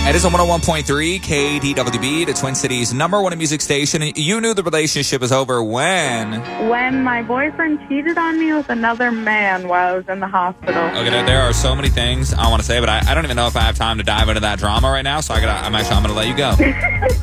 It is a 101.3 KDWB, the Twin Cities' #1 music station. You knew the relationship was over when? When my boyfriend cheated on me with another man while I was in the hospital. Okay, there are so many things I want to say, but I don't even know if I have time to dive into that drama right now, so I'm going to let you go.